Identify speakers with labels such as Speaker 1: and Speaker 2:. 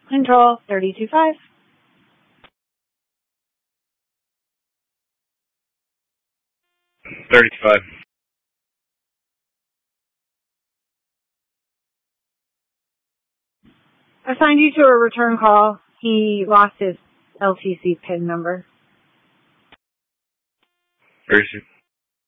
Speaker 1: Control 32.5. Assigned you to a return call. He lost his LTC PIN number.
Speaker 2: Where is he?